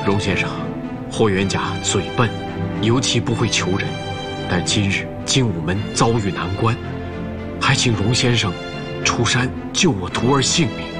荣先生，霍元甲嘴笨，尤其不会求人，但今日精武门遭遇难关，还请荣先生出山救我徒儿性命。